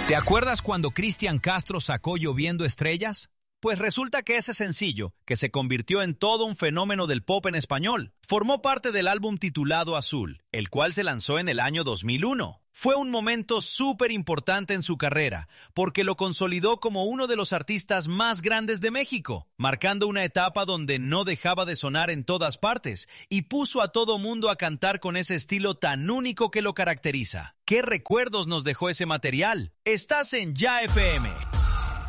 ¿Te acuerdas cuando Cristian Castro sacó Lloviendo Estrellas? Pues resulta que ese sencillo, que se convirtió en todo un fenómeno del pop en español, formó parte del álbum titulado Azul, el cual se lanzó en el año 2001. Fue un momento súper importante en su carrera, porque lo consolidó como uno de los artistas más grandes de México, marcando una etapa donde no dejaba de sonar en todas partes y puso a todo mundo a cantar con ese estilo tan único que lo caracteriza. ¿Qué recuerdos nos dejó ese material? Estás en Ya FM.